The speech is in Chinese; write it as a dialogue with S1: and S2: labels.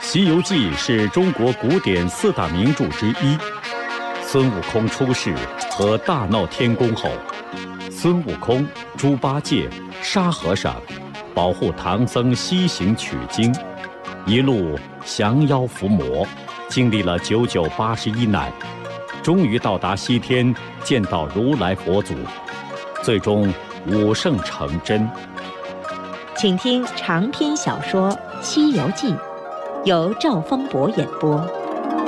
S1: 西游记》是中国古典4大名著之一。孙悟空出世和大闹天宫后，孙悟空、猪八戒、沙和尚保护唐僧西行取经，一路降妖伏魔，经历了9981难，终于到达西天，见到如来佛祖，最终5圣成真。
S2: 请听长篇小说《西游记》，由赵方博演播。